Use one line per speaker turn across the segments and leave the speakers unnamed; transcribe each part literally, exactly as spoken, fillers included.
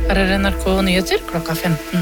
Her er N R K Nyheter klokka femten.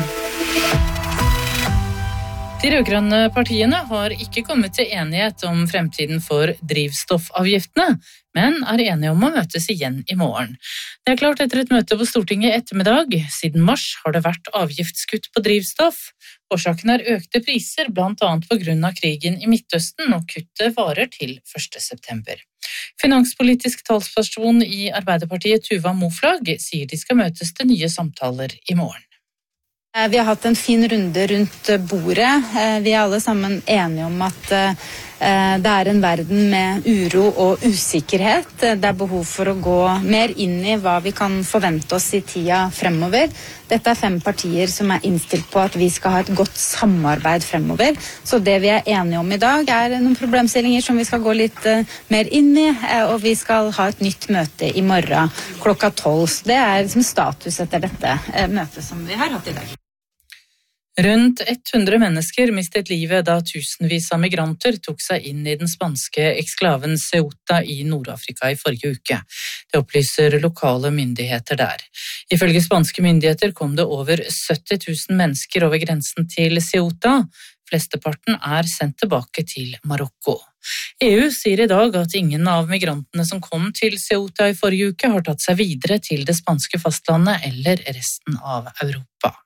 De rødgrønne partiene har ikke kommet til enighet om fremtiden for drivstoffavgiftene, men er enige om å møtes igjen i morgen. Det er klart etter et møte på Stortinget i ettermiddag. Siden mars har det vært avgiftskutt på drivstoff. Årsaken er økte priser, blant annet på grunn av krigen i Midtøsten, og kuttet varer til første september. Finanspolitisk talsperson i Arbeiderpartiet, Tuva Moflag, sier de skal møtes til nye samtaler i morgen.
Vi har hatt en fin runde rundt bordet. Vi er alle sammen enige om at det er en verden med uro og usikkerhet. Det er behov for å gå mer inn i hva vi kan forvente oss i tida fremover. Dette er fem partier som er innstilt på at vi skal ha et godt samarbeid fremover. Så det vi er enige om i dag er noen problemstillinger som vi skal gå litt mer inn i, og vi skal ha et nytt møte i morgen klokka tolv. Det er liksom status etter dette møtet som vi har hatt i dag.
Rundt hundre mennesker mistet livet da tusenvis av migranter tok seg inn i den spanske eksklaven Ceuta i Nord-Afrika i forrige uke. Det opplyser lokale myndigheter der. Ifølge spanske myndigheter kom det over sytti tusen mennesker over grensen til Ceuta. Flesteparten er sendt tilbake til Marokko. E U sier i dag at ingen av migrantene som kom til Ceuta i forrige uke har tatt seg videre til det spanske fastlandet eller resten av Europa.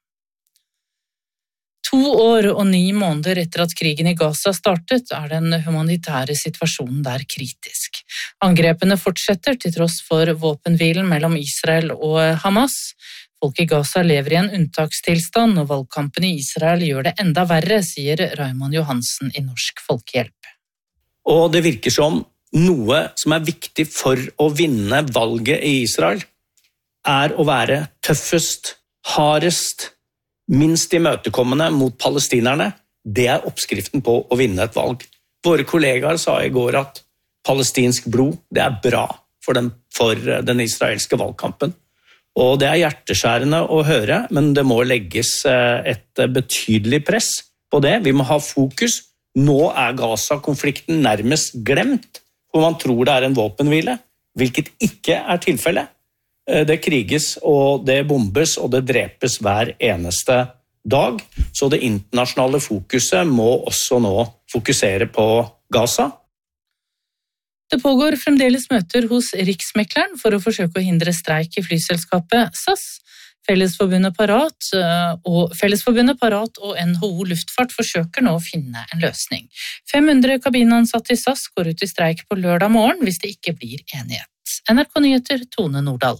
To år og ni måneder etter at krigen i Gaza startet, er den humanitære situasjonen der kritisk. Angrepene fortsetter til tross for våpenhvilen mellom Israel og Hamas. Folk i Gaza lever i en unntakstilstand, og valgkampen i Israel gjør det enda verre, sier Raymond Johansen i Norsk Folkehjelp.
Og det virker som noe som er viktig for å vinne valget i Israel, er å være tøffest, hardest, minst imøtekommende mot palestinerne. Det er oppskriften på å vinne et valg. Våre kollegaer sa i går at palestinsk blod, det er bra for den, for den israelske valgkampen. Og det er hjerteskjærende å høre, men det må legges et betydelig press på det. Vi må ha fokus. Nå er Gaza-konflikten nærmest glemt, for man tror det er en våpenhvile, hvilket ikke er tilfellet. Det kriges, og det bombes, og det drepes hver eneste dag. Så det internasjonale fokuset må også nå fokusere på Gaza.
Det pågår fremdeles møter hos Riksmekleren for å forsøke å hindre streik i flyselskapet S A S. Fellesforbundet Parat og, Fellesforbundet Parat og N H O Luftfart forsøker nå å finne en løsning. fem hundre kabinansatte i S A S går ut i streik på lørdag morgen hvis det ikke blir enighet. N R K Nyheter, Tone Nordahl.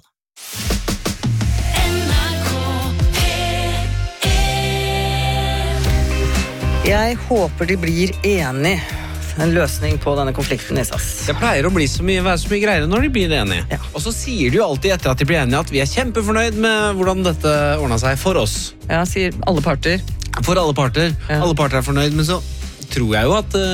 Jeg håper de blir enige. En løsning på denne konflikten i S A S.
Det pleier å bli så mye, være så mye greiere når de blir enige.
Ja.
Og så sier de jo alltid etter at de blir enige at vi er kjempefornøyd med hvordan dette ordnet seg for oss.
Ja, sier alle parter.
For alle parter.
Ja.
Alle parter er fornøyd, men så tror jeg jo at